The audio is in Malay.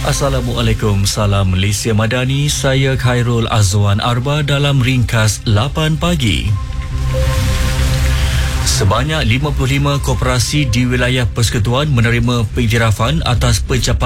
Assalamualaikum, salam Malaysia Madani. Saya Khairul Azwan Arba dalam ringkas 8 pagi. Sebanyak 55 koperasi di wilayah Persekutuan menerima pengiktirafan atas pencapaian